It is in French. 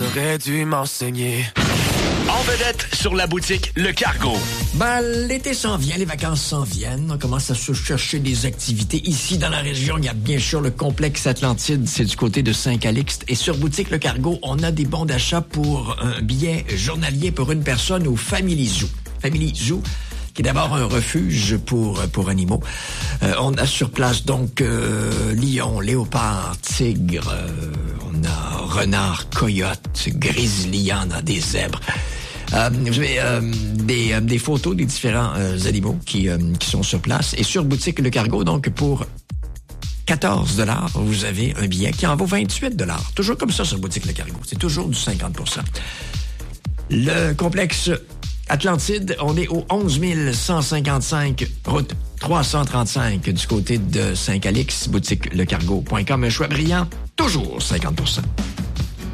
aurait dû m'enseigner. En vedette sur la boutique Le Cargo. Ben, l'été s'en vient, les vacances s'en viennent. On commence à se chercher des activités. Ici, dans la région, il y a bien sûr le complexe Atlantide. C'est du côté de Saint-Calixte. Et sur boutique Le Cargo, on a des bons d'achat pour un billet journalier pour une personne au Family Zoo. Family Zoo, qui est d'abord un refuge pour animaux. On a sur place donc lion, léopard, tigre, on a renard, coyote, grizzly, on a des zèbres. Vous avez des photos des différents animaux qui sont sur place. Et sur boutique Le Cargo, donc pour 14 $, vous avez un billet qui en vaut 28 $. Toujours comme ça sur boutique Le Cargo. C'est toujours du 50%. Le complexe Atlantide, on est au 11 155 route 335 du côté de Saint-Calixte, boutique lecargo.com. Un choix brillant, toujours 50%.